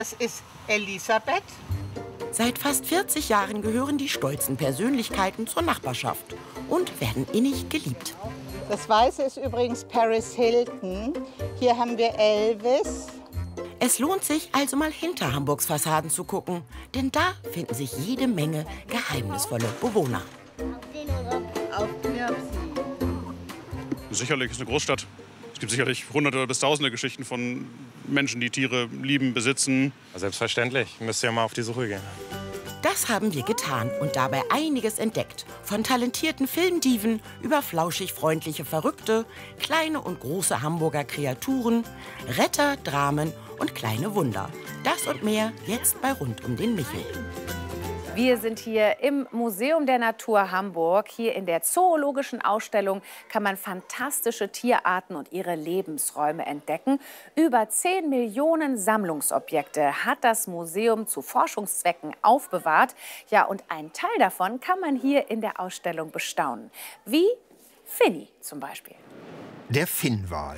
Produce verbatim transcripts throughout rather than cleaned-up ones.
Das ist Elisabeth. Seit fast vierzig Jahren gehören die stolzen Persönlichkeiten zur Nachbarschaft und werden innig geliebt. Das Weiße ist übrigens Paris Hilton. Hier haben wir Elvis. Es lohnt sich also mal hinter Hamburgs Fassaden zu gucken, denn da finden sich jede Menge geheimnisvolle Bewohner. Auf Knirpsi. Sicherlich ist eine Großstadt. Es gibt sicherlich hunderte bis tausende Geschichten von Menschen, die Tiere lieben, besitzen. Selbstverständlich, müsst ihr mal auf die Suche gehen. Das haben wir getan und dabei einiges entdeckt. Von talentierten Filmdiven über flauschig freundliche Verrückte, kleine und große Hamburger Kreaturen, Retter, Dramen und kleine Wunder. Das und mehr jetzt bei Rund um den Michel. Wir sind hier im Museum der Natur Hamburg. Hier in der zoologischen Ausstellung kann man fantastische Tierarten und ihre Lebensräume entdecken. Über zehn Millionen Sammlungsobjekte hat das Museum zu Forschungszwecken aufbewahrt. Ja, und einen Teil davon kann man hier in der Ausstellung bestaunen. Wie Finny zum Beispiel. Der Finnwal.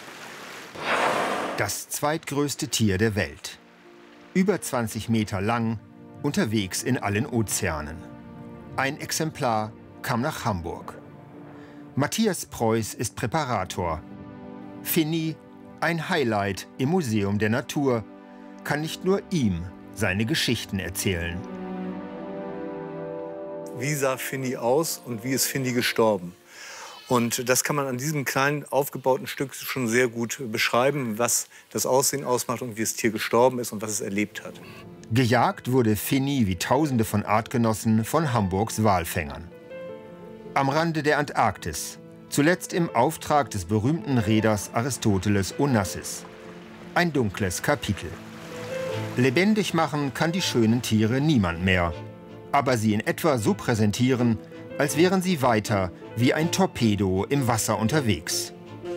Das zweitgrößte Tier der Welt. Über zwanzig Meter lang, unterwegs in allen Ozeanen. Ein Exemplar kam nach Hamburg. Matthias Preuß ist Präparator. Finny, ein Highlight im Museum der Natur, kann nicht nur ihm seine Geschichten erzählen. Wie sah Finny aus und wie ist Finny gestorben? Und das kann man an diesem kleinen aufgebauten Stück schon sehr gut beschreiben, was das Aussehen ausmacht und wie das Tier gestorben ist und was es erlebt hat. Gejagt wurde Finny wie Tausende von Artgenossen von Hamburgs Walfängern. Am Rande der Antarktis, zuletzt im Auftrag des berühmten Reeders Aristoteles Onassis. Ein dunkles Kapitel. Lebendig machen kann die schönen Tiere niemand mehr, aber sie in etwa so präsentieren, als wären sie weiter wie ein Torpedo im Wasser unterwegs.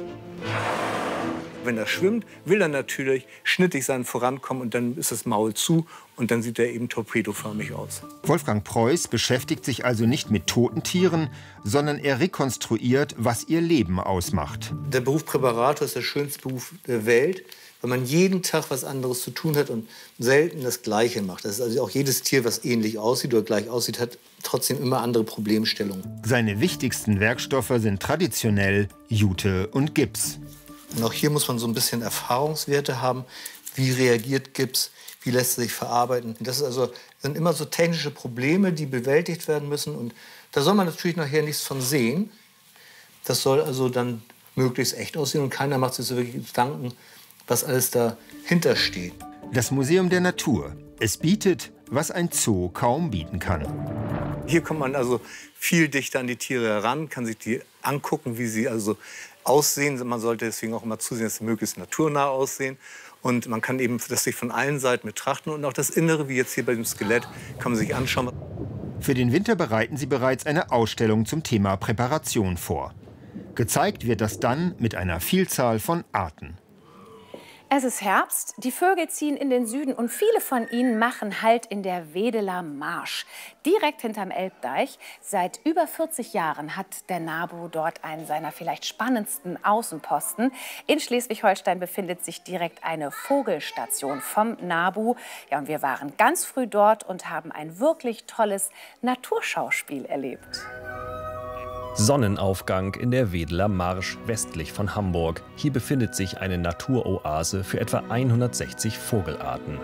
Wenn er schwimmt, will er natürlich schnittig sein Vorankommen und dann ist das Maul zu und dann sieht er eben torpedoförmig aus. Wolfgang Preuß beschäftigt sich also nicht mit toten Tieren, sondern er rekonstruiert, was ihr Leben ausmacht. Der Beruf Präparator ist der schönste Beruf der Welt, weil man jeden Tag was anderes zu tun hat und selten das Gleiche macht. Das ist also auch jedes Tier, was ähnlich aussieht oder gleich aussieht, hat trotzdem immer andere Problemstellungen. Seine wichtigsten Werkstoffe sind traditionell Jute und Gips. Und auch hier muss man so ein bisschen Erfahrungswerte haben. Wie reagiert Gips? Wie lässt er sich verarbeiten? Das ist also, sind immer so technische Probleme, die bewältigt werden müssen. Und da soll man natürlich nachher nichts von sehen. Das soll also dann möglichst echt aussehen. Und keiner macht sich so wirklich Gedanken, was alles dahinter steht. Das Museum der Natur. Es bietet, was ein Zoo kaum bieten kann. Hier kommt man also viel dichter an die Tiere heran, kann sich die angucken, wie sie also aussehen. Man sollte deswegen auch immer zusehen, dass sie möglichst naturnah aussehen. Und man kann eben das sich von allen Seiten betrachten. Und auch das Innere, wie jetzt hier bei dem Skelett, kann man sich anschauen. Für den Winter bereiten sie bereits eine Ausstellung zum Thema Präparation vor. Gezeigt wird das dann mit einer Vielzahl von Arten. Es ist Herbst, die Vögel ziehen in den Süden und viele von ihnen machen Halt in der Wedeler Marsch. Direkt hinterm Elbdeich. Seit über vierzig Jahren hat der NABU dort einen seiner vielleicht spannendsten Außenposten. In Schleswig-Holstein befindet sich direkt eine Vogelstation vom NABU. Ja, und wir waren ganz früh dort und haben ein wirklich tolles Naturschauspiel erlebt. Sonnenaufgang in der Wedeler Marsch westlich von Hamburg. Hier befindet sich eine Naturoase für etwa hundertsechzig Vogelarten.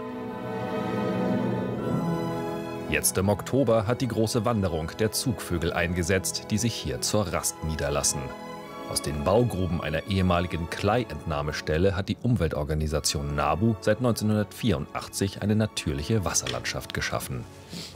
Jetzt im Oktober hat die große Wanderung der Zugvögel eingesetzt, die sich hier zur Rast niederlassen. Aus den Baugruben einer ehemaligen Klei-Entnahmestelle hat die Umweltorganisation NABU seit neunzehnhundertvierundachtzig eine natürliche Wasserlandschaft geschaffen.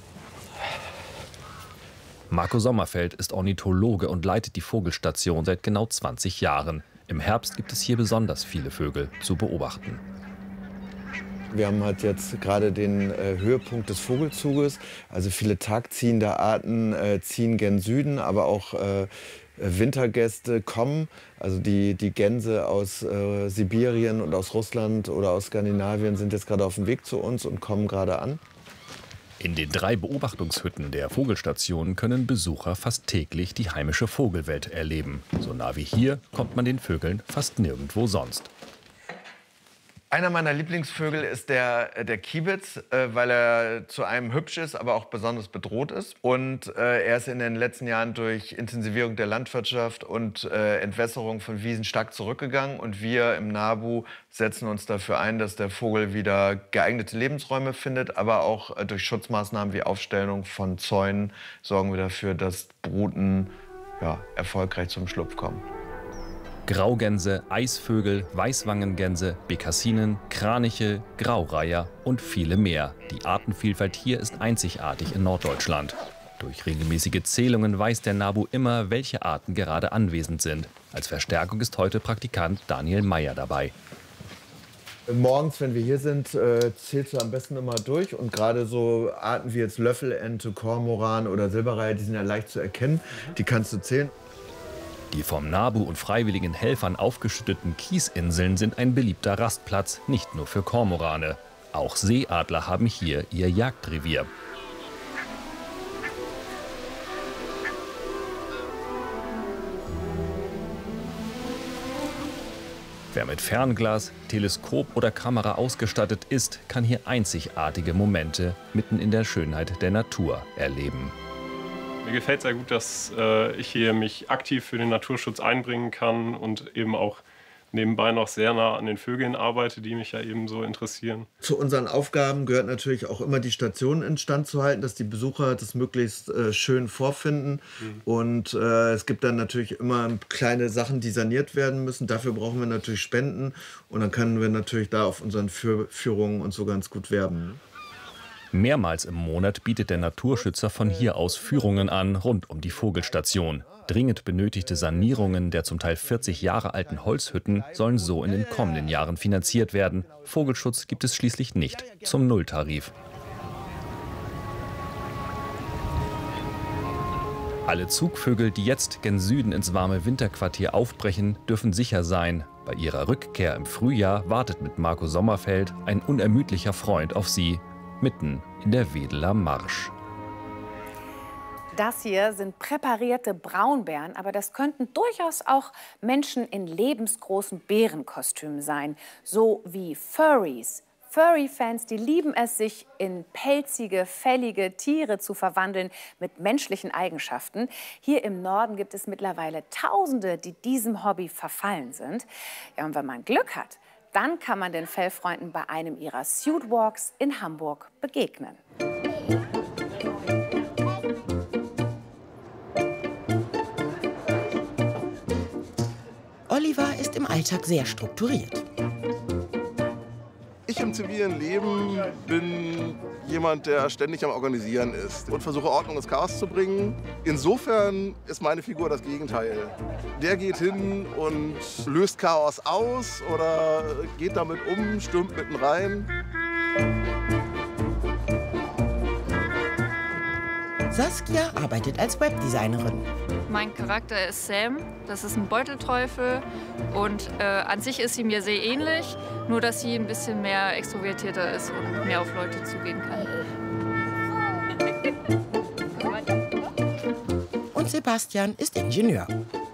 Marco Sommerfeld ist Ornithologe und leitet die Vogelstation seit genau zwanzig Jahren. Im Herbst gibt es hier besonders viele Vögel zu beobachten. Wir haben halt jetzt gerade den äh, Höhepunkt des Vogelzuges. Also viele tagziehende Arten äh, ziehen gen Süden, aber auch äh, Wintergäste kommen. Also die, die Gänse aus äh, Sibirien und aus Russland oder aus Skandinavien sind jetzt gerade auf dem Weg zu uns und kommen gerade an. In den drei Beobachtungshütten der Vogelstation können Besucher fast täglich die heimische Vogelwelt erleben. So nah wie hier kommt man den Vögeln fast nirgendwo sonst. Einer meiner Lieblingsvögel ist der, der Kiebitz, äh, weil er zu einem hübsch ist, aber auch besonders bedroht ist. Und äh, er ist in den letzten Jahren durch Intensivierung der Landwirtschaft und äh, Entwässerung von Wiesen stark zurückgegangen. Und wir im NABU setzen uns dafür ein, dass der Vogel wieder geeignete Lebensräume findet. Aber auch äh, durch Schutzmaßnahmen wie Aufstellung von Zäunen sorgen wir dafür, dass Bruten ja, erfolgreich zum Schlupf kommen. Graugänse, Eisvögel, Weißwangengänse, Bekassinen, Kraniche, Graureiher und viele mehr. Die Artenvielfalt hier ist einzigartig in Norddeutschland. Durch regelmäßige Zählungen weiß der NABU immer, welche Arten gerade anwesend sind. Als Verstärkung ist heute Praktikant Daniel Meyer dabei. Morgens, wenn wir hier sind, äh, zählst du am besten immer durch. Und gerade so Arten wie jetzt Löffelente, Kormoran oder Silberreiher, die sind ja leicht zu erkennen. Die kannst du zählen. Die vom NABU und freiwilligen Helfern aufgeschütteten Kiesinseln sind ein beliebter Rastplatz, nicht nur für Kormorane. Auch Seeadler haben hier ihr Jagdrevier. Wer mit Fernglas, Teleskop oder Kamera ausgestattet ist, kann hier einzigartige Momente mitten in der Schönheit der Natur erleben. Mir gefällt sehr gut, dass äh, ich hier mich aktiv für den Naturschutz einbringen kann und eben auch nebenbei noch sehr nah an den Vögeln arbeite, die mich ja eben so interessieren. Zu unseren Aufgaben gehört natürlich auch immer die Station instand zu halten, dass die Besucher das möglichst äh, schön vorfinden. Mhm. Und äh, es gibt dann natürlich immer kleine Sachen, die saniert werden müssen. Dafür brauchen wir natürlich Spenden. Und dann können wir natürlich da auf unseren Führ Führungen und so ganz gut werben. Mehrmals im Monat bietet der Naturschützer von hier aus Führungen an rund um die Vogelstation. Dringend benötigte Sanierungen der zum Teil vierzig Jahre alten Holzhütten sollen so in den kommenden Jahren finanziert werden. Vogelschutz gibt es schließlich nicht zum Nulltarif. Alle Zugvögel, die jetzt gen Süden ins warme Winterquartier aufbrechen, dürfen sicher sein. Bei ihrer Rückkehr im Frühjahr wartet mit Marco Sommerfeld ein unermüdlicher Freund auf sie, mitten in der Wedeler Marsch. Das hier sind präparierte Braunbären, aber das könnten durchaus auch Menschen in lebensgroßen Bärenkostümen sein, so wie Furries. Furry-Fans, die lieben es, sich in pelzige, fällige Tiere zu verwandeln mit menschlichen Eigenschaften. Hier im Norden gibt es mittlerweile Tausende, die diesem Hobby verfallen sind. Ja, und wenn man Glück hat, dann kann man den Fellfreunden bei einem ihrer Suitwalks in Hamburg begegnen. Oliver ist im Alltag sehr strukturiert. Ich im zivilen Leben bin jemand, der ständig am Organisieren ist und versuche, Ordnung ins Chaos zu bringen. Insofern ist meine Figur das Gegenteil. Der geht hin und löst Chaos aus oder geht damit um, stürmt mitten rein. Saskia arbeitet als Webdesignerin. Mein Charakter ist Sam, das ist ein Beutelteufel und äh, an sich ist sie mir sehr ähnlich, nur dass sie ein bisschen mehr extrovertierter ist und mehr auf Leute zugehen kann. Und Sebastian ist Ingenieur.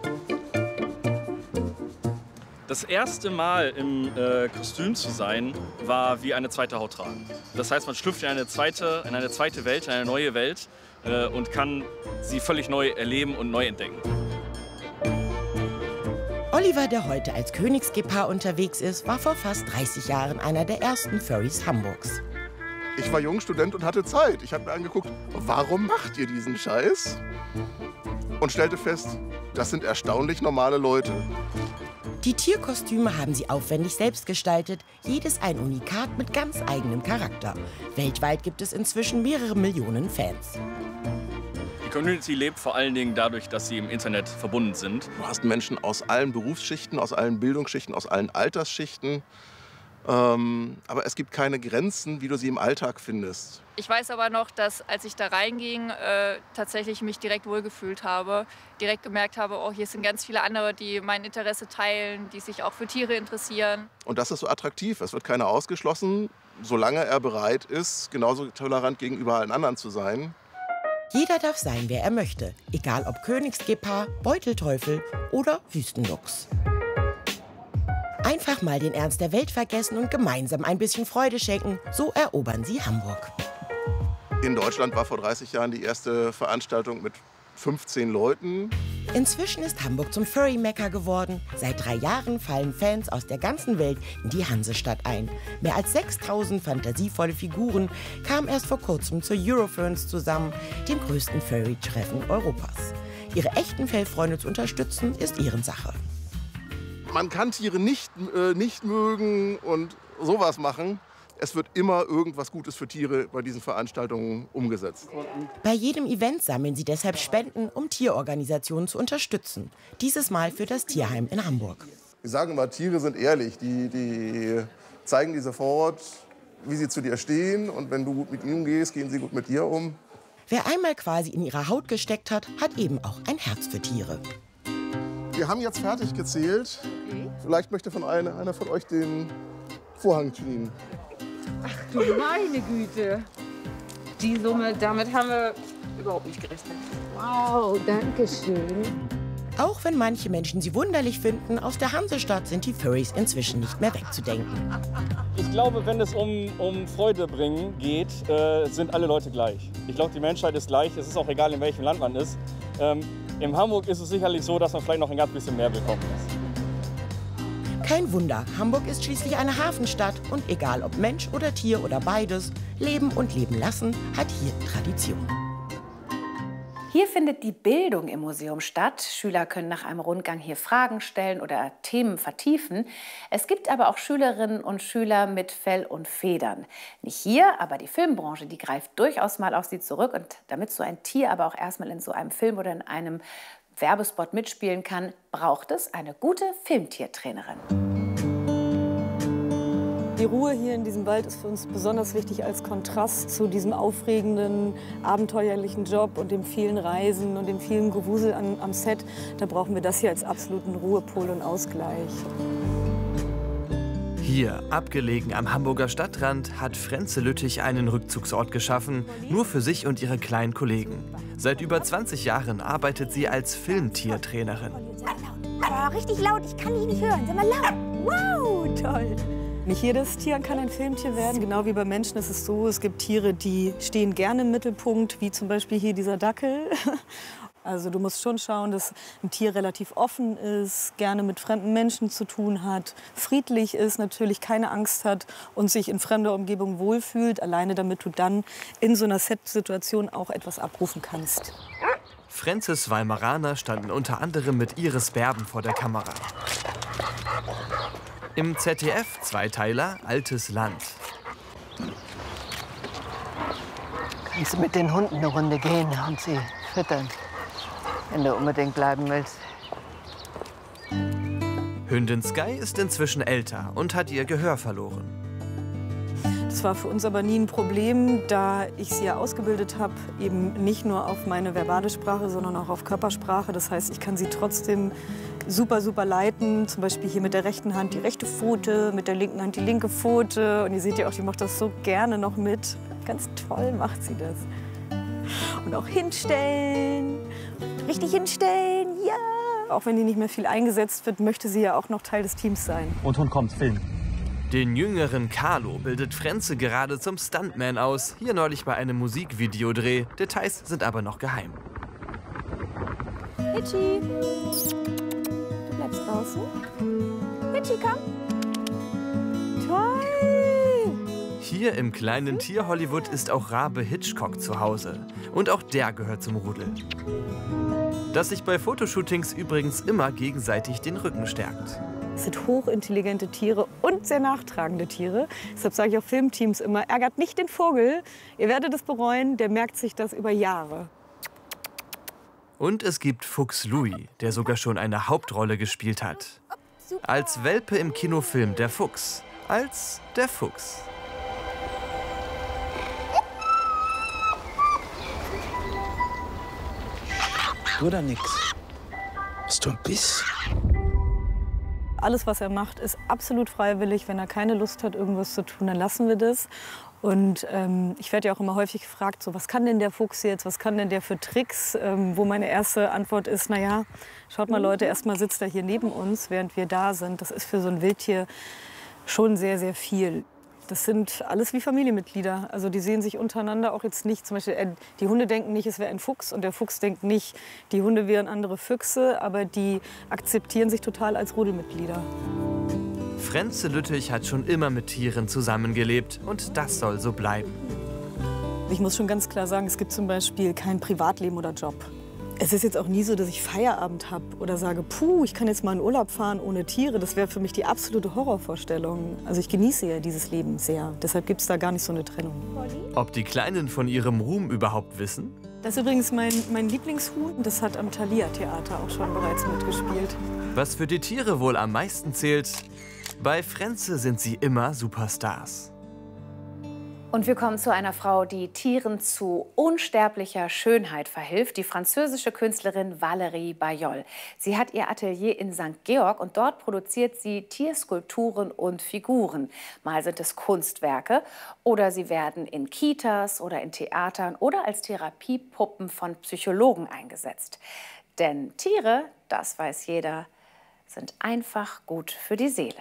Das erste Mal im äh, Kostüm zu sein, war wie eine zweite Haut tragen. Das heißt, man schlüpft in eine zweite, in eine zweite Welt, in eine neue Welt äh, und kann sie völlig neu erleben und neu entdecken. Oliver, der heute als Königsgepard unterwegs ist, war vor fast dreißig Jahren einer der ersten Furries Hamburgs. Ich war Jungstudent und hatte Zeit. Ich habe mir angeguckt, warum macht ihr diesen Scheiß? Und stellte fest, das sind erstaunlich normale Leute. Die Tierkostüme haben sie aufwendig selbst gestaltet, jedes ein Unikat mit ganz eigenem Charakter. Weltweit gibt es inzwischen mehrere Millionen Fans. Die Community lebt vor allen Dingen dadurch, dass sie im Internet verbunden sind. Du hast Menschen aus allen Berufsschichten, aus allen Bildungsschichten, aus allen Altersschichten. Ähm, aber es gibt keine Grenzen, wie du sie im Alltag findest. Ich weiß aber noch, dass als ich da reinging, äh, tatsächlich mich direkt wohlgefühlt habe. Direkt gemerkt habe, oh, hier sind ganz viele andere, die mein Interesse teilen, die sich auch für Tiere interessieren. Und das ist so attraktiv. Es wird keiner ausgeschlossen, solange er bereit ist, genauso tolerant gegenüber allen anderen zu sein. Jeder darf sein, wer er möchte. Egal ob Königsgepard, Beutelteufel oder Wüstenluchs. Einfach mal den Ernst der Welt vergessen und gemeinsam ein bisschen Freude schenken. So erobern sie Hamburg. In Deutschland war vor dreißig Jahren die erste Veranstaltung mit fünfzehn Leuten. Inzwischen ist Hamburg zum Furry-Mekka geworden. Seit drei Jahren fallen Fans aus der ganzen Welt in die Hansestadt ein. Mehr als sechstausend fantasievolle Figuren kamen erst vor kurzem zur Eurofurence zusammen, dem größten Furry-Treffen Europas. Ihre echten Fellfreunde zu unterstützen, ist Ehrensache. Man kann Tiere nicht, äh, nicht mögen und sowas machen. Es wird immer irgendwas Gutes für Tiere bei diesen Veranstaltungen umgesetzt. Bei jedem Event sammeln sie deshalb Spenden, um Tierorganisationen zu unterstützen. Dieses Mal für das Tierheim in Hamburg. Wir sagen immer, Tiere sind ehrlich. Die, die zeigen dir sofort, wie sie zu dir stehen. Und wenn du gut mit ihnen umgehst, gehen sie gut mit dir um. Wer einmal quasi in ihre Haut gesteckt hat, hat eben auch ein Herz für Tiere. Wir haben jetzt fertig gezählt. Vielleicht möchte von einer, einer von euch den Vorhang ziehen. Ach du meine Güte. Die Summe, damit haben wir überhaupt nicht gerechnet. Wow, danke schön. Auch wenn manche Menschen sie wunderlich finden, aus der Hansestadt sind die Furries inzwischen nicht mehr wegzudenken. Ich glaube, wenn es um, um Freude bringen geht, äh, sind alle Leute gleich. Ich glaube, die Menschheit ist gleich. Es ist auch egal, in welchem Land man ist. Ähm, in Hamburg ist es sicherlich so, dass man vielleicht noch ein ganz bisschen mehr willkommen ist. Kein Wunder, Hamburg ist schließlich eine Hafenstadt und egal ob Mensch oder Tier oder beides, leben und leben lassen hat hier Tradition. Hier findet die Bildung im Museum statt. Schüler können nach einem Rundgang hier Fragen stellen oder Themen vertiefen. Es gibt aber auch Schülerinnen und Schüler mit Fell und Federn. Nicht hier, aber die Filmbranche, die greift durchaus mal auf sie zurück. Und damit so ein Tier aber auch erstmal in so einem Film oder in einem Werbespot mitspielen kann, braucht es eine gute Filmtiertrainerin. Die Ruhe hier in diesem Wald ist für uns besonders wichtig als Kontrast zu diesem aufregenden, abenteuerlichen Job und dem vielen Reisen und dem vielen Gewusel an, am Set. Da brauchen wir das hier als absoluten Ruhepol und Ausgleich. Hier, abgelegen am Hamburger Stadtrand, hat Frenze Lüttich einen Rückzugsort geschaffen, nur für sich und ihre kleinen Kollegen. Seit über zwanzig Jahren arbeitet sie als Filmtiertrainerin. Oh, richtig laut, ich kann dich nicht hören. Sag mal laut. Wow, toll. Nicht jedes Tier kann ein Filmtier werden. Genau wie bei Menschen ist es so, es gibt Tiere, die stehen gerne im Mittelpunkt, wie zum Beispiel hier dieser Dackel. Also du musst schon schauen, dass ein Tier relativ offen ist, gerne mit fremden Menschen zu tun hat, friedlich ist, natürlich keine Angst hat und sich in fremder Umgebung wohlfühlt, alleine damit du dann in so einer Set-Situation auch etwas abrufen kannst. Frenzes Weimaraner standen unter anderem mit Iris Berben vor der Kamera. Im Z D F-Zweiteiler Altes Land. Kannst du mit den Hunden eine Runde gehen und sie füttern, wenn du unbedingt bleiben willst. Hündin Sky ist inzwischen älter und hat ihr Gehör verloren. Das war für uns aber nie ein Problem, da ich sie ja ausgebildet habe, eben nicht nur auf meine verbale Sprache, sondern auch auf Körpersprache. Das heißt, ich kann sie trotzdem super, super leiten. Zum Beispiel hier mit der rechten Hand die rechte Pfote, mit der linken Hand die linke Pfote. Und ihr seht ja auch, die macht das so gerne noch mit. Ganz toll macht sie das. Und auch hinstellen, richtig hinstellen, ja. Auch wenn die nicht mehr viel eingesetzt wird, möchte sie ja auch noch Teil des Teams sein. Und Hund kommt, Film. Den jüngeren Carlo bildet Frenze gerade zum Stuntman aus. Hier neulich bei einem Musikvideodreh. Details sind aber noch geheim. Hitchi, du bleibst draußen. Hitchi, komm. Toll. Hier im kleinen Tier-Hollywood ist auch Rabe Hitchcock zu Hause. Und auch der gehört zum Rudel. Das sich bei Fotoshootings übrigens immer gegenseitig den Rücken stärkt. Es sind hochintelligente Tiere und sehr nachtragende Tiere. Deshalb sage ich auch Filmteams immer, ärgert nicht den Vogel. Ihr werdet es bereuen, der merkt sich das über Jahre. Und es gibt Fuchs Louis, der sogar schon eine Hauptrolle gespielt hat. Als Welpe im Kinofilm Der Fuchs. Als der Fuchs. Oder nix? Bist du ein Biss? Alles, was er macht, ist absolut freiwillig. Wenn er keine Lust hat, irgendwas zu tun, dann lassen wir das. Und ähm, ich werde ja auch immer häufig gefragt, so, was kann denn der Fuchs jetzt, was kann denn der für Tricks? Ähm, wo meine erste Antwort ist, naja, schaut mal Leute, erstmal sitzt er hier neben uns, während wir da sind. Das ist für so ein Wildtier schon sehr, sehr viel. Das sind alles wie Familienmitglieder. Also die sehen sich untereinander auch jetzt nicht. Zum Beispiel, äh, die Hunde denken nicht, es wäre ein Fuchs und der Fuchs denkt nicht, die Hunde wären andere Füchse, aber die akzeptieren sich total als Rudelmitglieder. Frenze Lüttich hat schon immer mit Tieren zusammengelebt und das soll so bleiben. Ich muss schon ganz klar sagen, es gibt zum Beispiel kein Privatleben oder Job. Es ist jetzt auch nie so, dass ich Feierabend habe oder sage, puh, ich kann jetzt mal in Urlaub fahren ohne Tiere. Das wäre für mich die absolute Horrorvorstellung. Also ich genieße ja dieses Leben sehr. Deshalb gibt es da gar nicht so eine Trennung. Ob die Kleinen von ihrem Ruhm überhaupt wissen? Das ist übrigens mein, mein Lieblingshuhn. Das hat am Thalia-Theater auch schon bereits mitgespielt. Was für die Tiere wohl am meisten zählt, bei Frenze sind sie immer Superstars. Und wir kommen zu einer Frau, die Tieren zu unsterblicher Schönheit verhilft, die französische Künstlerin Valérie Bayol. Sie hat ihr Atelier in Sankt Georg und dort produziert sie Tierskulpturen und Figuren. Mal sind es Kunstwerke oder sie werden in Kitas oder in Theatern oder als Therapiepuppen von Psychologen eingesetzt. Denn Tiere, das weiß jeder, sind einfach gut für die Seele.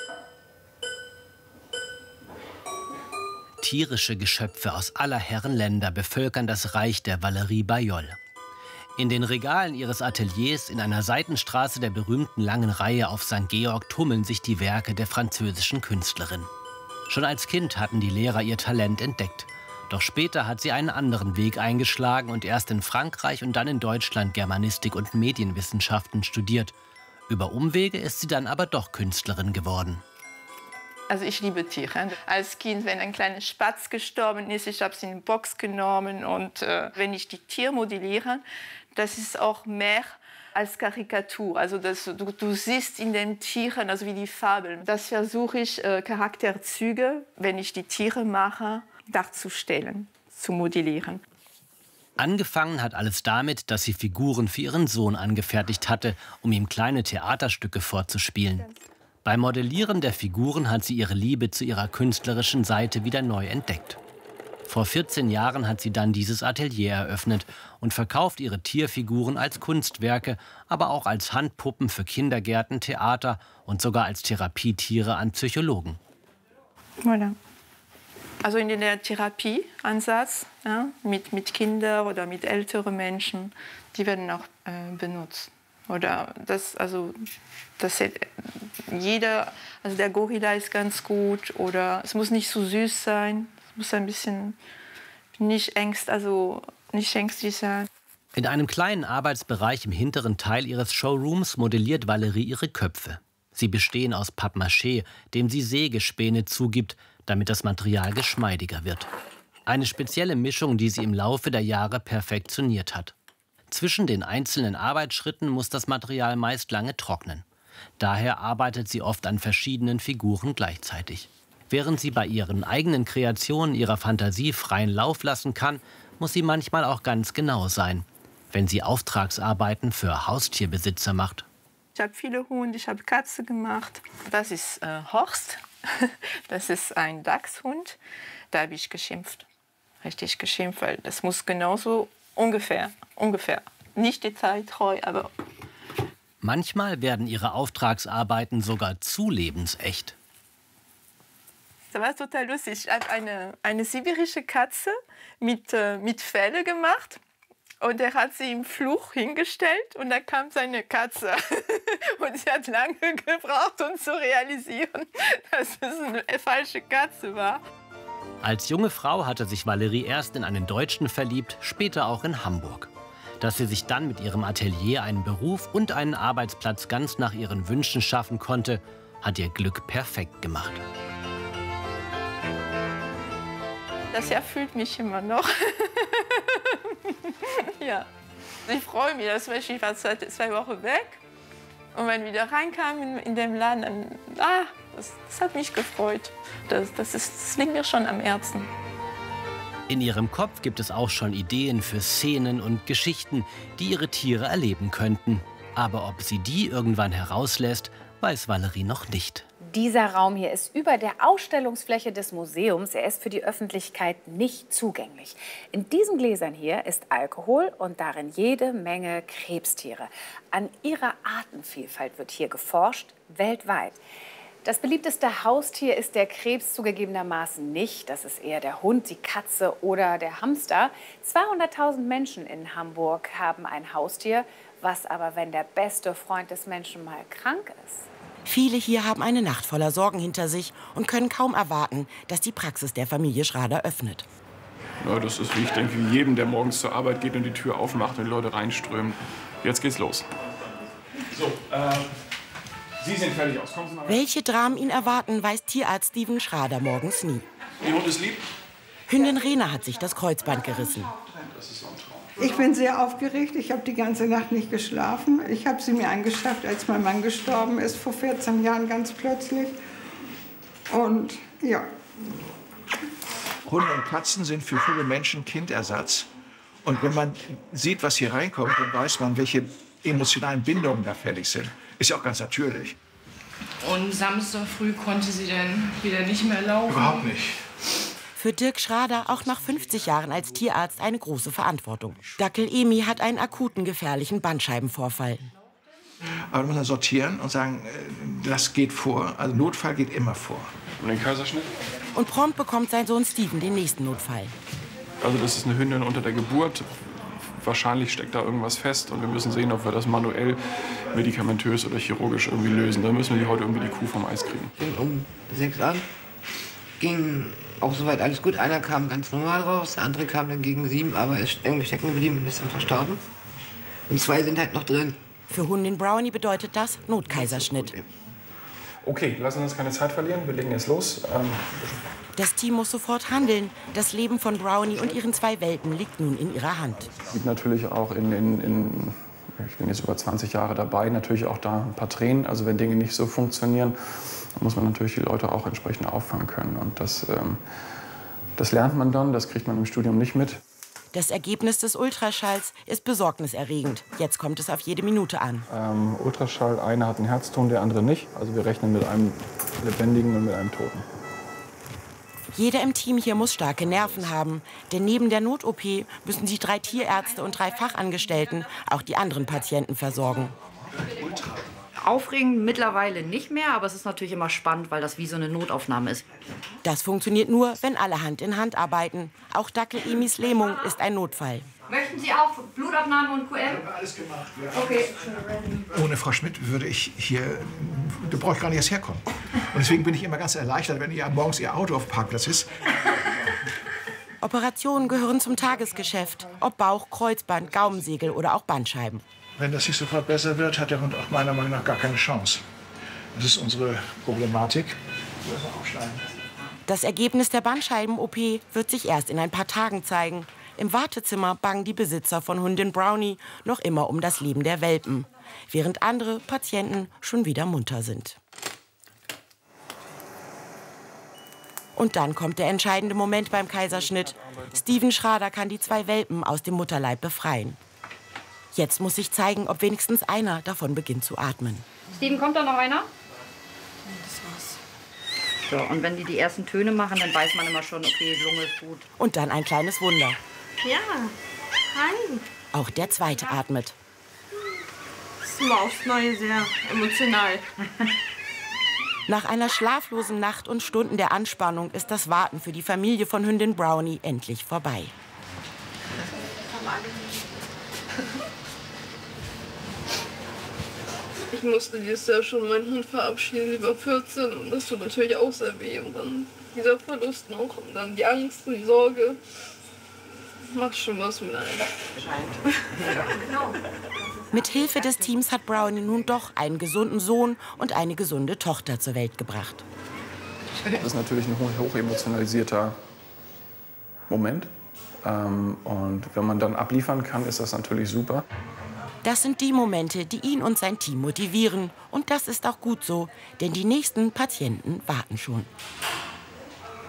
Tierische Geschöpfe aus aller Herren Länder bevölkern das Reich der Valérie Bayol. In den Regalen ihres Ateliers in einer Seitenstraße der berühmten langen Reihe auf Sankt Georg tummeln sich die Werke der französischen Künstlerin. Schon als Kind hatten die Lehrer ihr Talent entdeckt. Doch später hat sie einen anderen Weg eingeschlagen und erst in Frankreich und dann in Deutschland Germanistik und Medienwissenschaften studiert. Über Umwege ist sie dann aber doch Künstlerin geworden. Also ich liebe Tiere. Als Kind, wenn ein kleiner Spatz gestorben ist, ich habe sie in eine Box genommen. Und äh, wenn ich die Tiere modelliere, das ist auch mehr als Karikatur. Also das, du, du siehst in den Tieren, also wie die Fabeln. Das versuche ich, äh, Charakterzüge, wenn ich die Tiere mache, darzustellen, zu modellieren. Angefangen hat alles damit, dass sie Figuren für ihren Sohn angefertigt hatte, um ihm kleine Theaterstücke vorzuspielen. Beim Modellieren der Figuren hat sie ihre Liebe zu ihrer künstlerischen Seite wieder neu entdeckt. Vor vierzehn Jahren hat sie dann dieses Atelier eröffnet und verkauft ihre Tierfiguren als Kunstwerke, aber auch als Handpuppen für Kindergärten, Theater und sogar als Therapietiere an Psychologen. Voilà. Also in der Therapieansatz, ja, mit, mit Kindern oder mit älteren Menschen, die werden auch äh, benutzt. Oder das, also, das jeder, also der Gorilla ist ganz gut oder es muss nicht so süß sein, es muss ein bisschen nicht ängst, also nicht ängstlich sein. In einem kleinen Arbeitsbereich im hinteren Teil ihres Showrooms modelliert Valérie ihre Köpfe. Sie bestehen aus Pappmaché, dem sie Sägespäne zugibt, damit das Material geschmeidiger wird. Eine spezielle Mischung, die sie im Laufe der Jahre perfektioniert hat. Zwischen den einzelnen Arbeitsschritten muss das Material meist lange trocknen. Daher arbeitet sie oft an verschiedenen Figuren gleichzeitig. Während sie bei ihren eigenen Kreationen ihrer Fantasie freien Lauf lassen kann, muss sie manchmal auch ganz genau sein, wenn sie Auftragsarbeiten für Haustierbesitzer macht. Ich habe viele Hunde, ich habe Katze gemacht. Das ist äh, Horst, das ist ein Dachshund. Da habe ich geschimpft, richtig geschimpft, weil das muss genauso ungefähr, ungefähr, nicht detailtreu, aber... Manchmal werden ihre Auftragsarbeiten sogar zu lebensecht. Das war total lustig. Ich habe eine, eine sibirische Katze mit, äh, mit Felle gemacht. Und er hat sie im Fluch hingestellt und da kam seine Katze. Und sie hat lange gebraucht, um zu realisieren, dass es eine falsche Katze war. Als junge Frau hatte sich Valérie erst in einen Deutschen verliebt, später auch in Hamburg. Dass sie sich dann mit ihrem Atelier einen Beruf und einen Arbeitsplatz ganz nach ihren Wünschen schaffen konnte, hat ihr Glück perfekt gemacht. Das erfüllt mich immer noch. Ja. Ich freue mich, dass ich war zwei, zwei Wochen weg und wenn ich wieder reinkam in, in den Laden, dann, ah, das, das hat mich gefreut. Das, das, ist, das liegt mir schon am Herzen. In ihrem Kopf gibt es auch schon Ideen für Szenen und Geschichten, die ihre Tiere erleben könnten. Aber ob sie die irgendwann herauslässt, weiß Valérie noch nicht. Dieser Raum hier ist über der Ausstellungsfläche des Museums. Er ist für die Öffentlichkeit nicht zugänglich. In diesen Gläsern hier ist Alkohol und darin jede Menge Krebstiere. An ihrer Artenvielfalt wird hier geforscht, weltweit. Das beliebteste Haustier ist der Krebs zugegebenermaßen nicht. Das ist eher der Hund, die Katze oder der Hamster. zweihunderttausend Menschen in Hamburg haben ein Haustier. Was aber, wenn der beste Freund des Menschen mal krank ist? Viele hier haben eine Nacht voller Sorgen hinter sich und können kaum erwarten, dass die Praxis der Familie Schrader öffnet. Ja, das ist, wie ich denke, wie jedem, der morgens zur Arbeit geht und die Tür aufmacht und die Leute reinströmen. Jetzt geht's los. So, äh, Sie sind fertig aus. Kommen Sie mal rein. Welche Dramen ihn erwarten, weiß Tierarzt Steven Schrader morgens nie. Ihr Hund ist lieb? Hündin Rena hat sich das Kreuzband gerissen. Das ist so ein Traum. Ich bin sehr aufgeregt. Ich habe die ganze Nacht nicht geschlafen. Ich habe sie mir angeschafft, als mein Mann gestorben ist, vor vierzehn Jahren ganz plötzlich. Und ja. Hunde und Katzen sind für viele Menschen Kindersatz. Und wenn man sieht, was hier reinkommt, dann weiß man, welche emotionalen Bindungen da fällig sind. Ist ja auch ganz natürlich. Und Samstag früh konnte sie dann wieder nicht mehr laufen? Überhaupt nicht. Für Dirk Schrader auch nach fünfzig Jahren als Tierarzt eine große Verantwortung. Dackel Emi hat einen akuten, gefährlichen Bandscheibenvorfall. Aber man muss dann sortieren und sagen, das geht vor. Also Notfall geht immer vor. Und den Kaiserschnitt? Und prompt bekommt sein Sohn Steven den nächsten Notfall. Also das ist eine Hündin unter der Geburt. Wahrscheinlich steckt da irgendwas fest und wir müssen sehen, ob wir das manuell, medikamentös oder chirurgisch irgendwie lösen. Da müssen wir die heute irgendwie die Kuh vom Eis kriegen. Fing um sechs an, ging auch soweit alles gut. Einer kam ganz normal raus, der andere kam dann gegen sieben, aber ist irgendwie stecken geblieben und ist dann verstorben. Und zwei sind halt noch drin. Für Hundin Brownie bedeutet das Notkaiserschnitt. Okay, lassen wir uns keine Zeit verlieren. Wir legen jetzt los. Ähm, Das Team muss sofort handeln. Das Leben von Brownie und ihren zwei Welpen liegt nun in ihrer Hand. Es gibt natürlich auch in, in, in, ich bin jetzt über zwanzig Jahre dabei, natürlich auch da ein paar Tränen. Also wenn Dinge nicht so funktionieren, dann muss man natürlich die Leute auch entsprechend auffangen können. Und das, ähm, das lernt man dann, das kriegt man im Studium nicht mit. Das Ergebnis des Ultraschalls ist besorgniserregend. Jetzt kommt es auf jede Minute an. Ähm, Ultraschall, einer hat einen Herzton, der andere nicht. Also wir rechnen mit einem Lebendigen und mit einem Toten. Jeder im Team hier muss starke Nerven haben, denn neben der Not-O P müssen sich drei Tierärzte und drei Fachangestellten auch die anderen Patienten versorgen. Aufregend mittlerweile nicht mehr, aber es ist natürlich immer spannend, weil das wie so eine Notaufnahme ist. Das funktioniert nur, wenn alle Hand in Hand arbeiten. Auch Dackel Emis Lähmung ist ein Notfall. Möchten Sie auch Blutabnahme und Q M? Ich habe alles gemacht. Ja. Okay. Ohne Frau Schmidt würde ich hier, da brauche ich gar nicht erst herkommen. Und deswegen bin ich immer ganz erleichtert, wenn ihr morgens Ihr Auto auf dem Parkplatz ist. Operationen gehören zum Tagesgeschäft. Ob Bauch, Kreuzband, Gaumensegel oder auch Bandscheiben. Wenn das nicht sofort besser wird, hat der Hund auch meiner Meinung nach gar keine Chance. Das ist unsere Problematik. Das Ergebnis der Bandscheiben-O P wird sich erst in ein paar Tagen zeigen. Im Wartezimmer bangen die Besitzer von Hundin Brownie noch immer um das Leben der Welpen, während andere Patienten schon wieder munter sind. Und dann kommt der entscheidende Moment beim Kaiserschnitt. Steven Schrader kann die zwei Welpen aus dem Mutterleib befreien. Jetzt muss sich zeigen, ob wenigstens einer davon beginnt zu atmen. Steven, kommt da noch einer? Das war's. So, und wenn die die ersten Töne machen, dann weiß man immer schon, okay, Lunge ist gut. Und dann ein kleines Wunder. Ja, hi. Auch der zweite atmet. Das ist immer aufs Neue sehr emotional. Nach einer schlaflosen Nacht und Stunden der Anspannung ist das Warten für die Familie von Hündin Brownie endlich vorbei. Ich musste dieses Jahr schon meinen Hund verabschieden, sie war vierzehn und das tut natürlich auch sehr weh. Und dann dieser Verlust noch und dann die Angst und die Sorge. Macht schon was mit einem. Mit Hilfe des Teams hat Brownie nun doch einen gesunden Sohn und eine gesunde Tochter zur Welt gebracht. Das ist natürlich ein hoch emotionalisierter Moment. Und wenn man dann abliefern kann, ist das natürlich super. Das sind die Momente, die ihn und sein Team motivieren. Und das ist auch gut so, denn die nächsten Patienten warten schon.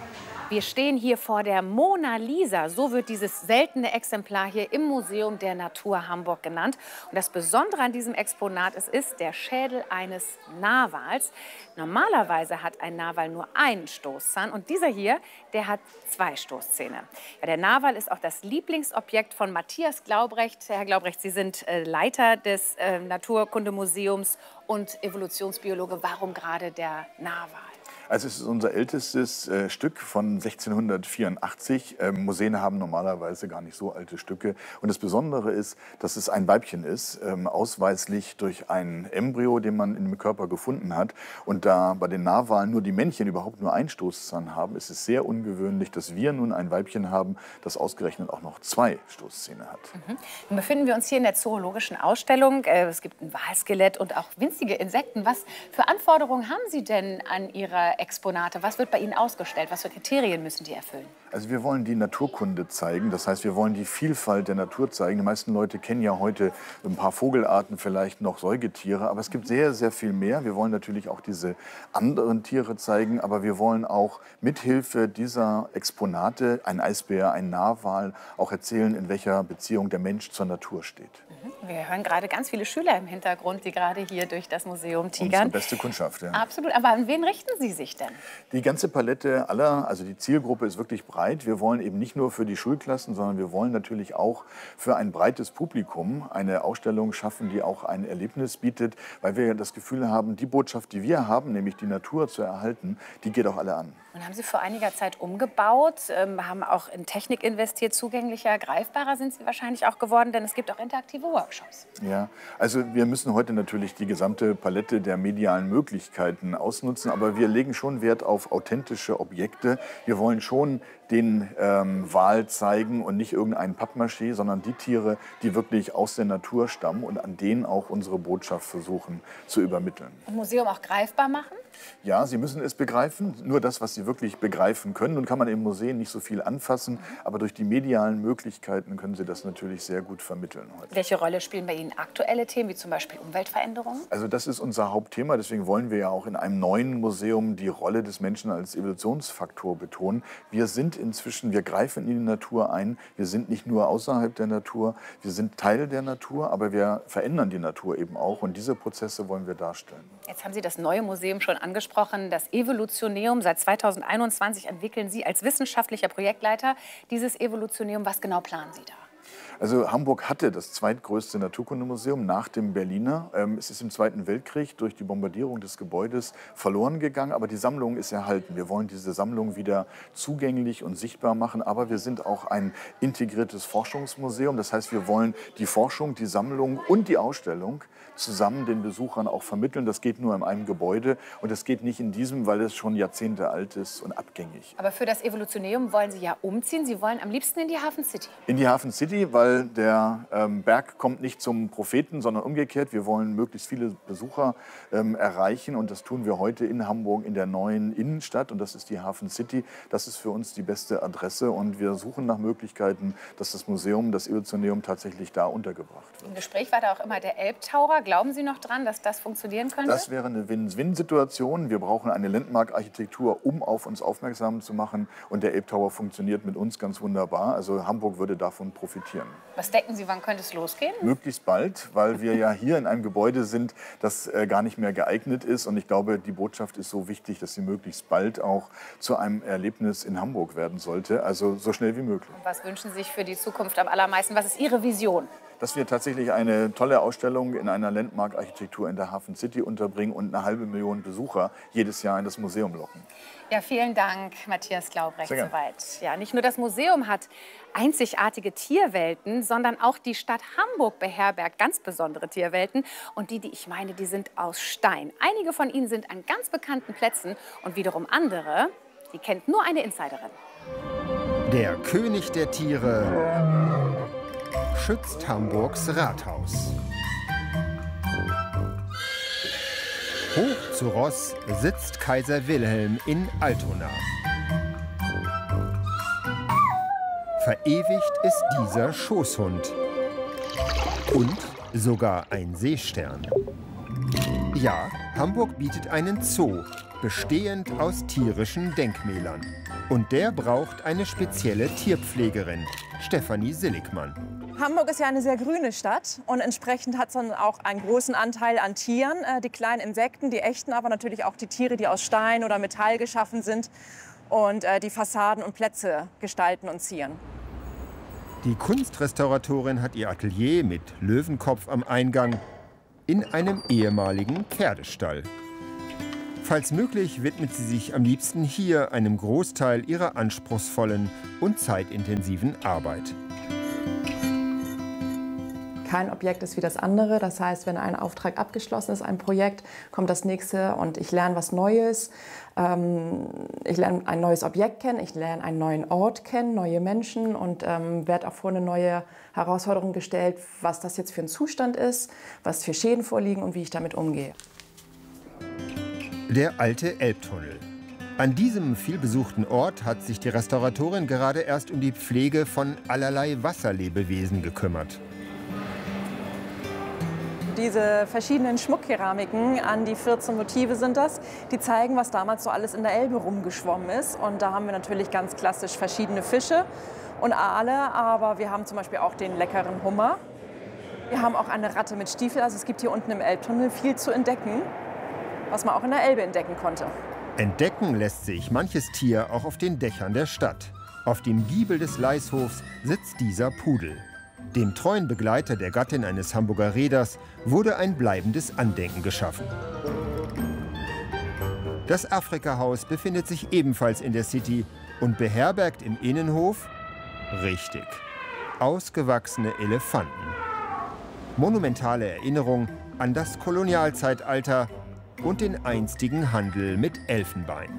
Wir stehen hier vor der Mona Lisa. So wird dieses seltene Exemplar hier im Museum der Natur Hamburg genannt. Und das Besondere an diesem Exponat es ist der Schädel eines Narwals. Normalerweise hat ein Narwal nur einen Stoßzahn und dieser hier, der hat zwei Stoßzähne. Ja, der Narwal ist auch das Lieblingsobjekt von Matthias Glaubrecht. Herr Glaubrecht, Sie sind äh, Leiter des äh, Naturkundemuseums und Evolutionsbiologe. Warum gerade der Narwal? Also es ist unser ältestes äh, Stück von sechzehnhundertvierundachtzig. Ähm, Museen haben normalerweise gar nicht so alte Stücke. Und das Besondere ist, dass es ein Weibchen ist, ähm, ausweislich durch ein Embryo, den man im Körper gefunden hat. Und da bei den Narwalen nur die Männchen überhaupt nur einen Stoßzahn haben, ist es sehr ungewöhnlich, dass wir nun ein Weibchen haben, das ausgerechnet auch noch zwei Stoßzähne hat. Mhm. Nun befinden wir uns hier in der zoologischen Ausstellung. Äh, es gibt ein Walskelett und auch winzige Insekten. Was für Anforderungen haben Sie denn an Ihrer Exponate? Was wird bei Ihnen ausgestellt? Was für Kriterien müssen die erfüllen? Also wir wollen die Naturkunde zeigen. Das heißt, wir wollen die Vielfalt der Natur zeigen. Die meisten Leute kennen ja heute ein paar Vogelarten, vielleicht noch Säugetiere. Aber es gibt sehr, sehr viel mehr. Wir wollen natürlich auch diese anderen Tiere zeigen. Aber wir wollen auch mithilfe dieser Exponate, ein Eisbär, ein Narwal, auch erzählen, in welcher Beziehung der Mensch zur Natur steht. Wir hören gerade ganz viele Schüler im Hintergrund, die gerade hier durch das Museum tigern. Unsere beste Kundschaft, ja. Absolut. Aber an wen richten Sie sich denn? Die ganze Palette aller, also die Zielgruppe ist wirklich breit. Wir wollen eben nicht nur für die Schulklassen, sondern wir wollen natürlich auch für ein breites Publikum eine Ausstellung schaffen, die auch ein Erlebnis bietet, weil wir das Gefühl haben, die Botschaft, die wir haben, nämlich die Natur zu erhalten, die geht auch alle an. Und haben Sie vor einiger Zeit umgebaut, ähm, haben auch in Technik investiert, zugänglicher, greifbarer sind Sie wahrscheinlich auch geworden, denn es gibt auch interaktive Workshops. Ja, also wir müssen heute natürlich die gesamte Palette der medialen Möglichkeiten ausnutzen, aber wir legen schon Wert auf authentische Objekte. Wir wollen schon den ähm, Wal zeigen und nicht irgendeinen Pappmaché, sondern die Tiere, die wirklich aus der Natur stammen und an denen auch unsere Botschaft versuchen zu übermitteln. Und Museum auch greifbar machen? Ja, Sie müssen es begreifen, nur das, was Sie wirklich begreifen können. Nun kann man im Museum nicht so viel anfassen, aber durch die medialen Möglichkeiten können Sie das natürlich sehr gut vermitteln heute. Welche Rolle spielen bei Ihnen aktuelle Themen, wie zum Beispiel Umweltveränderungen? Also das ist unser Hauptthema, deswegen wollen wir ja auch in einem neuen Museum die Rolle des Menschen als Evolutionsfaktor betonen. Wir sind inzwischen, wir greifen in die Natur ein, wir sind nicht nur außerhalb der Natur, wir sind Teil der Natur, aber wir verändern die Natur eben auch und diese Prozesse wollen wir darstellen. Jetzt haben Sie das neue Museum schon angesprochen, das Evolutioneum. Seit zweitausendeinundzwanzig entwickeln Sie als wissenschaftlicher Projektleiter dieses Evolutioneum. Was genau planen Sie da? Also Hamburg hatte das zweitgrößte Naturkundemuseum nach dem Berliner. Ähm, es ist im Zweiten Weltkrieg durch die Bombardierung des Gebäudes verloren gegangen, aber die Sammlung ist erhalten. Wir wollen diese Sammlung wieder zugänglich und sichtbar machen, aber wir sind auch ein integriertes Forschungsmuseum. Das heißt, wir wollen die Forschung, die Sammlung und die Ausstellung zusammen den Besuchern auch vermitteln. Das geht nur in einem Gebäude und das geht nicht in diesem, weil es schon Jahrzehnte alt ist und abgängig. Aber für das Evolutioneum wollen Sie ja umziehen. Sie wollen am liebsten in die Hafen City. In die Hafen City, weil der ähm, Berg kommt nicht zum Propheten, sondern umgekehrt. Wir wollen möglichst viele Besucher ähm, erreichen und das tun wir heute in Hamburg in der neuen Innenstadt und das ist die Hafen City. Das ist für uns die beste Adresse und wir suchen nach Möglichkeiten, dass das Museum, das Evolutioneum tatsächlich da untergebracht wird. Im Gespräch war da auch immer der Elbtower. Glauben Sie noch dran, dass das funktionieren könnte? Das wäre eine Win-Win-Situation. Wir brauchen eine Landmark-Architektur, um auf uns aufmerksam zu machen. Und der Elbtower funktioniert mit uns ganz wunderbar. Also Hamburg würde davon profitieren. Was denken Sie, wann könnte es losgehen? Möglichst bald, weil wir ja hier in einem Gebäude sind, das äh, gar nicht mehr geeignet ist. Und ich glaube, die Botschaft ist so wichtig, dass sie möglichst bald auch zu einem Erlebnis in Hamburg werden sollte. Also so schnell wie möglich. Und was wünschen Sie sich für die Zukunft am allermeisten? Was ist Ihre Vision? Dass wir tatsächlich eine tolle Ausstellung in einer Landmark-Architektur in der Hafen City unterbringen und eine halbe Million Besucher jedes Jahr in das Museum locken. Ja, vielen Dank, Matthias Glaubrecht, soweit. Ja, nicht nur das Museum hat einzigartige Tierwelten, sondern auch die Stadt Hamburg beherbergt ganz besondere Tierwelten. Und die, die ich meine, die sind aus Stein. Einige von ihnen sind an ganz bekannten Plätzen und wiederum andere, die kennt nur eine Insiderin. Der König der Tiere schützt Hamburgs Rathaus. Hoch zu Ross sitzt Kaiser Wilhelm in Altona. Verewigt ist dieser Schoßhund. Und sogar ein Seestern. Ja, Hamburg bietet einen Zoo, bestehend aus tierischen Denkmälern. Und der braucht eine spezielle Tierpflegerin, Stefanie Silligmann. Hamburg ist ja eine sehr grüne Stadt und entsprechend hat es dann auch einen großen Anteil an Tieren. Äh, die kleinen Insekten, die echten, aber natürlich auch die Tiere, die aus Stein oder Metall geschaffen sind und äh, die Fassaden und Plätze gestalten und zieren. Die Kunstrestauratorin hat ihr Atelier mit Löwenkopf am Eingang in einem ehemaligen Pferdestall. Falls möglich, widmet sie sich am liebsten hier einem Großteil ihrer anspruchsvollen und zeitintensiven Arbeit. Kein Objekt ist wie das andere. Das heißt, wenn ein Auftrag abgeschlossen ist, ein Projekt, kommt das nächste und ich lerne was Neues. Ich lerne ein neues Objekt kennen, ich lerne einen neuen Ort kennen, neue Menschen und ähm, werde auch vor eine neue Herausforderung gestellt, was das jetzt für ein Zustand ist, was für Schäden vorliegen und wie ich damit umgehe. Der alte Elbtunnel. An diesem vielbesuchten Ort hat sich die Restauratorin gerade erst um die Pflege von allerlei Wasserlebewesen gekümmert. Diese verschiedenen Schmuckkeramiken, an die vierzehn Motive sind das, die zeigen, was damals so alles in der Elbe rumgeschwommen ist. Und da haben wir natürlich ganz klassisch verschiedene Fische und Aale, aber wir haben zum Beispiel auch den leckeren Hummer. Wir haben auch eine Ratte mit Stiefel, also es gibt hier unten im Elbtunnel viel zu entdecken, was man auch in der Elbe entdecken konnte. Entdecken lässt sich manches Tier auch auf den Dächern der Stadt. Auf dem Giebel des Leishofs sitzt dieser Pudel. Dem treuen Begleiter der Gattin eines Hamburger Reeders wurde ein bleibendes Andenken geschaffen. Das Afrika-Haus befindet sich ebenfalls in der City und beherbergt im Innenhof, richtig, ausgewachsene Elefanten. Monumentale Erinnerung an das Kolonialzeitalter und den einstigen Handel mit Elfenbein.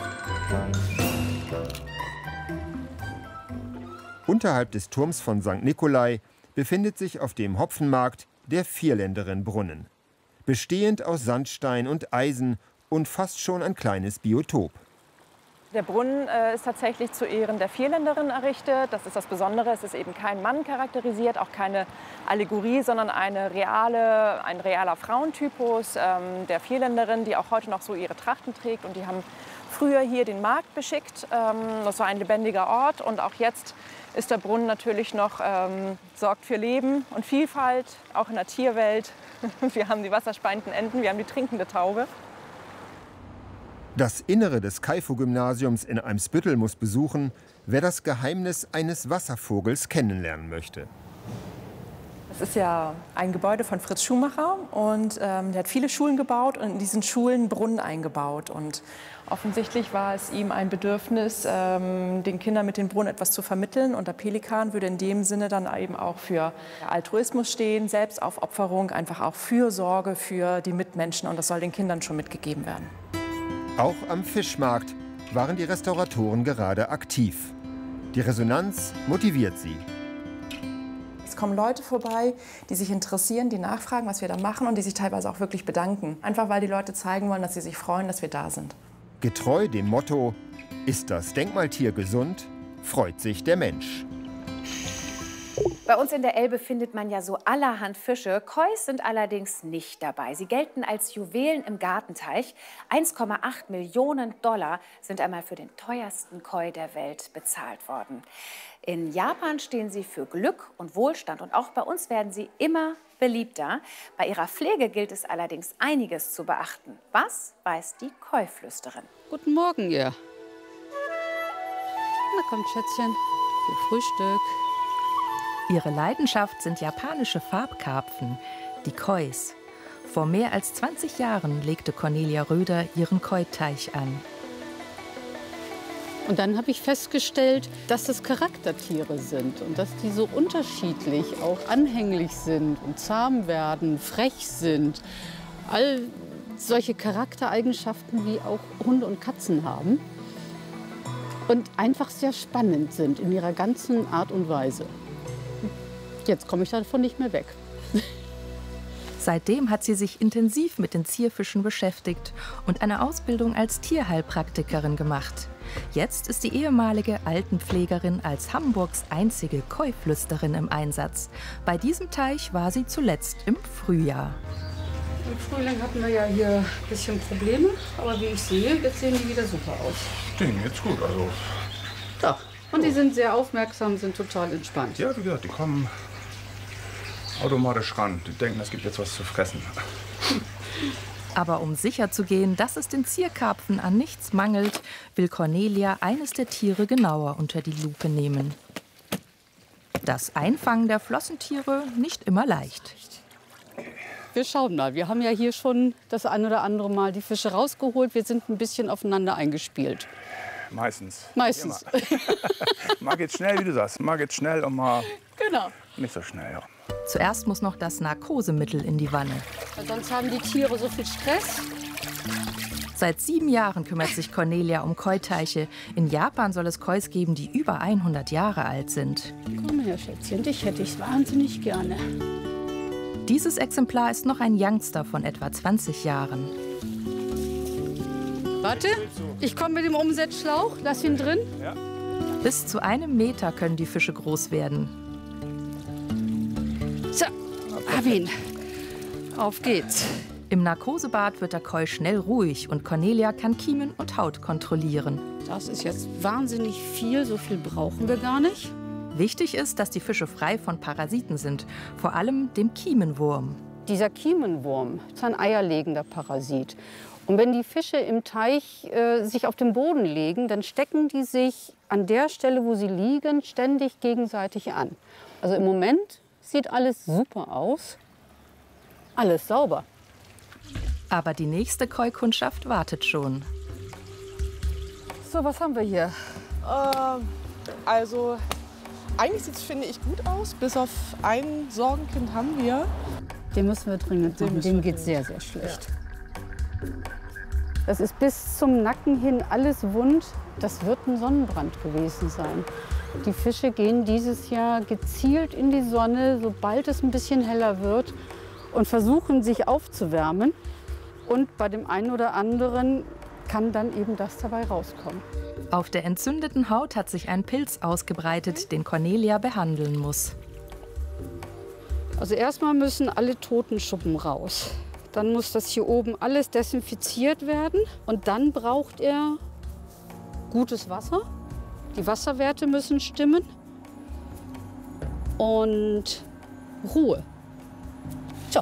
Unterhalb des Turms von Sankt Nikolai befindet sich auf dem Hopfenmarkt der Vierländerin-Brunnen. Bestehend aus Sandstein und Eisen und fast schon ein kleines Biotop. Der Brunnen äh, ist tatsächlich zu Ehren der Vierländerin errichtet. Das ist das Besondere. Es ist eben kein Mann charakterisiert, auch keine Allegorie, sondern eine reale, ein realer Frauentypus ähm, der Vierländerin, die auch heute noch so ihre Trachten trägt. Und die haben früher hier den Markt beschickt. Ähm, das war ein lebendiger Ort. Und auch jetzt ist der Brunnen natürlich noch, ähm, sorgt für Leben und Vielfalt, auch in der Tierwelt. Wir haben die wasserspeienden Enten, wir haben die trinkende Taube. Das Innere des Kaifu-Gymnasiums in Eimsbüttel muss besuchen, wer das Geheimnis eines Wasservogels kennenlernen möchte. Das ist ja ein Gebäude von Fritz Schumacher und ähm, der hat viele Schulen gebaut und in diesen Schulen Brunnen eingebaut. Und offensichtlich war es ihm ein Bedürfnis, ähm, den Kindern mit den Brunnen etwas zu vermitteln. Und der Pelikan würde in dem Sinne dann eben auch für Altruismus stehen, Selbstaufopferung, einfach auch Fürsorge für die Mitmenschen. Und das soll den Kindern schon mitgegeben werden. Auch am Fischmarkt waren die Restauratoren gerade aktiv. Die Resonanz motiviert sie. Es kommen Leute vorbei, die sich interessieren, die nachfragen, was wir da machen und die sich teilweise auch wirklich bedanken. Einfach weil die Leute zeigen wollen, dass sie sich freuen, dass wir da sind. Getreu dem Motto, ist das Denkmaltier gesund, freut sich der Mensch. Bei uns in der Elbe findet man ja so allerhand Fische. Kois sind allerdings nicht dabei. Sie gelten als Juwelen im Gartenteich. eins Komma acht Millionen Dollar sind einmal für den teuersten Koi der Welt bezahlt worden. In Japan stehen sie für Glück und Wohlstand und auch bei uns werden sie immer beliebter. Bei ihrer Pflege gilt es allerdings einiges zu beachten. Was weiß die Koi-Flüsterin? Guten Morgen, ihr. Na kommt, Schätzchen, für Frühstück. Ihre Leidenschaft sind japanische Farbkarpfen, die Kois. Vor mehr als zwanzig Jahren legte Cornelia Röder ihren Koi-Teich an. Und dann habe ich festgestellt, dass das Charaktertiere sind und dass die so unterschiedlich auch anhänglich sind und zahm werden, frech sind. All solche Charaktereigenschaften, wie auch Hunde und Katzen haben. Und einfach sehr spannend sind in ihrer ganzen Art und Weise. Jetzt komme ich davon nicht mehr weg. Seitdem hat sie sich intensiv mit den Zierfischen beschäftigt und eine Ausbildung als Tierheilpraktikerin gemacht. Jetzt ist die ehemalige Altenpflegerin als Hamburgs einzige Koi-Flüsterin im Einsatz. Bei diesem Teich war sie zuletzt im Frühjahr. Im Frühling hatten wir ja hier ein bisschen Probleme, aber wie ich sehe, jetzt sehen die wieder super aus. Die sehen jetzt gut, also Doch. Und die sind sehr aufmerksam, sind total entspannt. Ja, wie gesagt, die kommen automatisch ran. Die denken, es gibt jetzt was zu fressen. Aber um sicherzugehen, dass es den Zierkarpfen an nichts mangelt, will Cornelia eines der Tiere genauer unter die Lupe nehmen. Das Einfangen der Flossentiere nicht immer leicht. Wir schauen mal. Wir haben ja hier schon das ein oder andere Mal die Fische rausgeholt. Wir sind ein bisschen aufeinander eingespielt. Meistens. Meistens. Mal geht's schnell, wie du sagst. Mal geht's schnell und mal genau. nicht so schnell. Ja. Zuerst muss noch das Narkosemittel in die Wanne. Weil sonst haben die Tiere so viel Stress. Seit sieben Jahren kümmert sich Cornelia um Koi-Teiche. In Japan soll es Kois geben, die über hundert Jahre alt sind. Komm her, Schätzchen, dich hätte ich wahnsinnig gerne. Dieses Exemplar ist noch ein Youngster von etwa zwanzig Jahren. Warte, ich komme mit dem Umsetzschlauch. Lass ihn drin. Ja. Bis zu einem Meter können die Fische groß werden. So, hab ihn. Auf geht's. Im Narkosebad wird der Koi schnell ruhig und Cornelia kann Kiemen und Haut kontrollieren. Das ist jetzt wahnsinnig viel, so viel brauchen wir gar nicht. Wichtig ist, dass die Fische frei von Parasiten sind, vor allem dem Kiemenwurm. Dieser Kiemenwurm ist ein eierlegender Parasit. Und wenn die Fische im Teich äh, sich auf den Boden legen, dann stecken die sich an der Stelle, wo sie liegen, ständig gegenseitig an. Also im Moment sieht alles super aus, alles sauber. Aber die nächste Koi-Kundschaft wartet schon. So, was haben wir hier? Äh, also, eigentlich sieht es, finde ich, gut aus. Bis auf ein Sorgenkind haben wir. Den müssen wir dringend machen. Dem geht sehr, sehr schlecht. Ja. Das ist bis zum Nacken hin alles wund. Das wird ein Sonnenbrand gewesen sein. Die Fische gehen dieses Jahr gezielt in die Sonne, sobald es ein bisschen heller wird, und versuchen, sich aufzuwärmen. Und bei dem einen oder anderen kann dann eben das dabei rauskommen. Auf der entzündeten Haut hat sich ein Pilz ausgebreitet, den Cornelia behandeln muss. Also erstmal müssen alle toten Schuppen raus. Dann muss das hier oben alles desinfiziert werden. Und dann braucht er gutes Wasser. Die Wasserwerte müssen stimmen. Und Ruhe. So.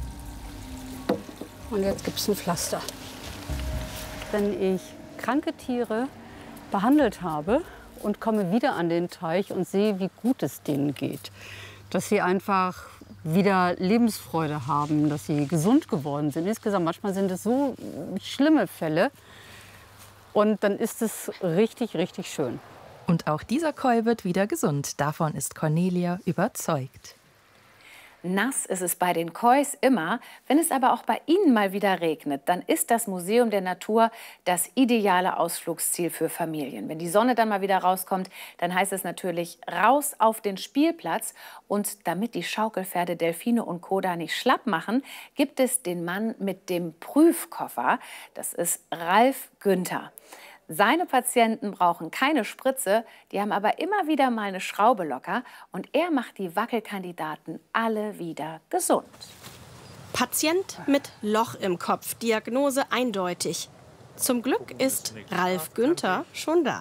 Und jetzt gibt es ein Pflaster. Wenn ich kranke Tiere behandelt habe und komme wieder an den Teich und sehe, wie gut es denen geht, dass sie einfach wieder Lebensfreude haben, dass sie gesund geworden sind. Insgesamt, manchmal sind es so schlimme Fälle. Und dann ist es richtig, richtig schön. Und auch dieser Koi wird wieder gesund. Davon ist Cornelia überzeugt. Nass ist es bei den Kois immer. Wenn es aber auch bei Ihnen mal wieder regnet, dann ist das Museum der Natur das ideale Ausflugsziel für Familien. Wenn die Sonne dann mal wieder rauskommt, dann heißt es natürlich raus auf den Spielplatz. Und damit die Schaukelpferde, Delfine und Co. da nicht schlapp machen, gibt es den Mann mit dem Prüfkoffer. Das ist Ralf Günther. Seine Patienten brauchen keine Spritze, die haben aber immer wieder mal eine Schraube locker. Und er macht die Wackelkandidaten alle wieder gesund. Patient mit Loch im Kopf, Diagnose eindeutig. Zum Glück ist Ralf Günther schon da.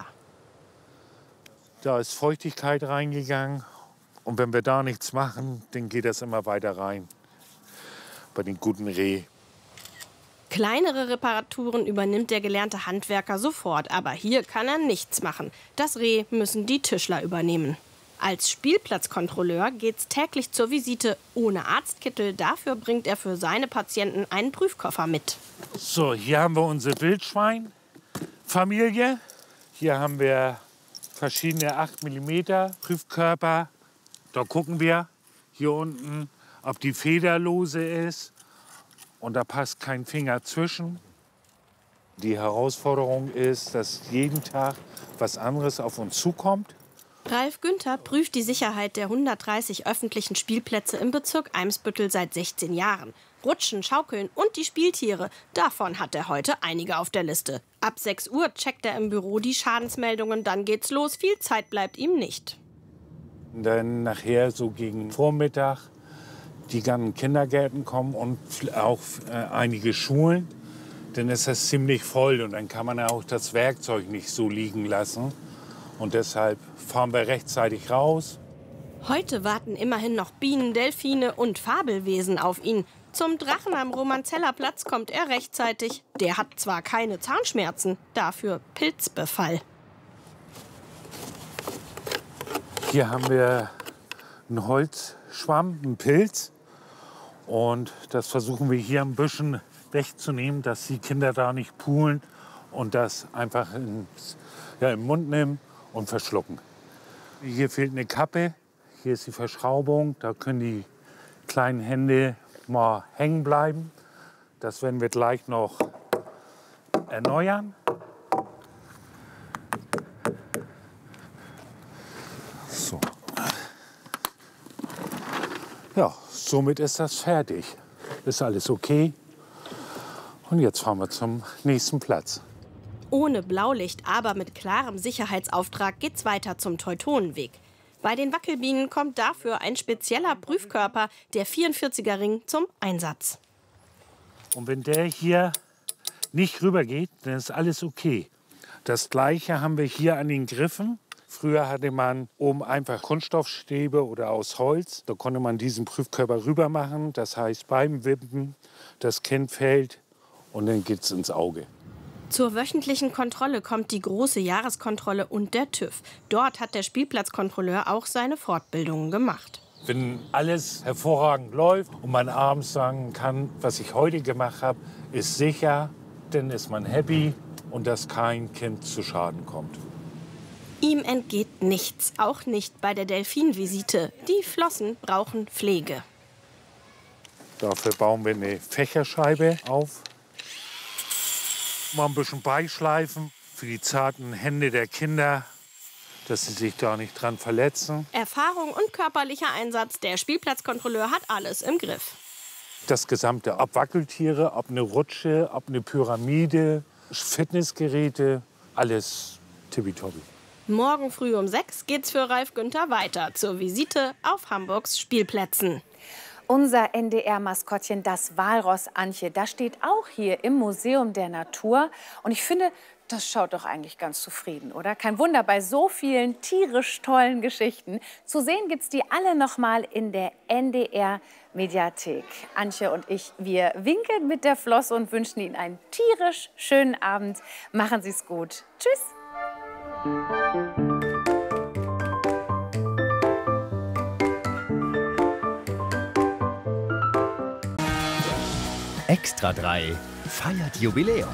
Da ist Feuchtigkeit reingegangen. Und wenn wir da nichts machen, dann geht das immer weiter rein. Bei den guten Reh. Kleinere Reparaturen übernimmt der gelernte Handwerker sofort, aber hier kann er nichts machen. Das Reh müssen die Tischler übernehmen. Als Spielplatzkontrolleur geht's täglich zur Visite ohne Arztkittel. Dafür bringt er für seine Patienten einen Prüfkoffer mit. So, hier haben wir unsere Wildschwein-Familie. Hier haben wir verschiedene acht Millimeter Prüfkörper. Da gucken wir hier unten, ob die federlose ist. Und da passt kein Finger zwischen. Die Herausforderung ist, dass jeden Tag was anderes auf uns zukommt. Ralf Günther prüft die Sicherheit der hundertdreißig öffentlichen Spielplätze im Bezirk Eimsbüttel seit sechzehn Jahren. Rutschen, Schaukeln und die Spieltiere, davon hat er heute einige auf der Liste. Ab sechs Uhr checkt er im Büro die Schadensmeldungen, dann geht's los. Viel Zeit bleibt ihm nicht. Dann nachher so gegen Vormittag die ganzen Kindergärten kommen und auch äh, einige Schulen, dann ist das ziemlich voll und dann kann man auch das Werkzeug nicht so liegen lassen. Und deshalb fahren wir rechtzeitig raus. Heute warten immerhin noch Bienen, Delfine und Fabelwesen auf ihn. Zum Drachen am Romanzellerplatz kommt er rechtzeitig. Der hat zwar keine Zahnschmerzen, dafür Pilzbefall. Hier haben wir einen Holzschwamm, einen Pilz. Und das versuchen wir hier ein bisschen wegzunehmen, dass die Kinder da nicht poolen und das einfach ins, ja, im Mund nehmen und verschlucken. Hier fehlt eine Kappe, hier ist die Verschraubung, da können die kleinen Hände mal hängen bleiben. Das werden wir gleich noch erneuern. So. Ja, somit ist das fertig. Ist alles okay. Und jetzt fahren wir zum nächsten Platz. Ohne Blaulicht, aber mit klarem Sicherheitsauftrag geht's weiter zum Teutonenweg. Bei den Wackelbienen kommt dafür ein spezieller Prüfkörper, der vierundvierziger Ring, zum Einsatz. Und wenn der hier nicht rüber geht, dann ist alles okay. Das Gleiche haben wir hier an den Griffen. Früher hatte man oben einfach Kunststoffstäbe oder aus Holz. Da konnte man diesen Prüfkörper rüber machen. Das heißt, beim Wippen, das Kind fällt und dann geht's ins Auge. Zur wöchentlichen Kontrolle kommt die große Jahreskontrolle und der TÜV. Dort hat der Spielplatzkontrolleur auch seine Fortbildungen gemacht. Wenn alles hervorragend läuft und man abends sagen kann, was ich heute gemacht habe, ist sicher, dann ist man happy und dass kein Kind zu Schaden kommt. Ihm entgeht nichts, auch nicht bei der Delfinvisite. Die Flossen brauchen Pflege. Dafür bauen wir eine Fächerscheibe auf. Mal ein bisschen beischleifen für die zarten Hände der Kinder, dass sie sich da nicht dran verletzen. Erfahrung und körperlicher Einsatz, der Spielplatzkontrolleur hat alles im Griff. Das gesamte, ob Wackeltiere, ob eine Rutsche, ob eine Pyramide, Fitnessgeräte, alles tippitoppi. Morgen früh um sechs geht's für Ralf Günther weiter zur Visite auf Hamburgs Spielplätzen. Unser N D R-Maskottchen, das Walross Antje, das steht auch hier im Museum der Natur. Und ich finde, das schaut doch eigentlich ganz zufrieden, oder? Kein Wunder, bei so vielen tierisch tollen Geschichten. Zu sehen gibt's die alle noch mal in der N D R-Mediathek. Antje und ich, wir winken mit der Flosse und wünschen Ihnen einen tierisch schönen Abend. Machen Sie es gut. Tschüss. Extra drei feiert Jubiläum.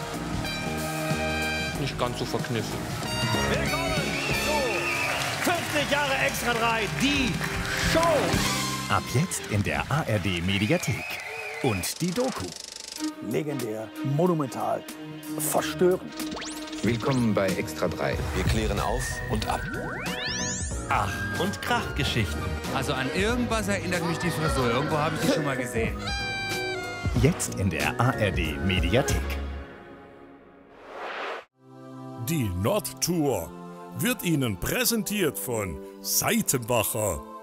Nicht ganz so verkniffen. Willkommen zu fünfzig Jahre Extra drei, die Show. Ab jetzt in der A R D-Mediathek. Und die Doku. Legendär, monumental, verstörend. Willkommen bei Extra drei. Wir klären auf und ab. Ach und Krachgeschichten. Also an irgendwas erinnert mich die Frisur. Irgendwo habe ich die schon mal gesehen. Jetzt in der A R D-Mediathek. Die Nordtour wird Ihnen präsentiert von Seitenbacher.